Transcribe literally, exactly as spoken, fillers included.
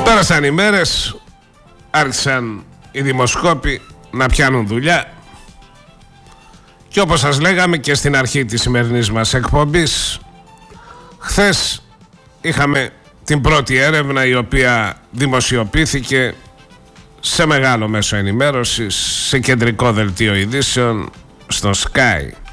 Πέρασαν οι μέρες, άρχισαν οι δημοσκόποι να πιάνουν δουλειά και όπως σας λέγαμε και στην αρχή της σημερινής μας εκπομπής, χθες είχαμε την πρώτη έρευνα η οποία δημοσιοποιήθηκε σε μεγάλο μέσο ενημέρωσης, σε κεντρικό δελτίο ειδήσεων, στο Sky.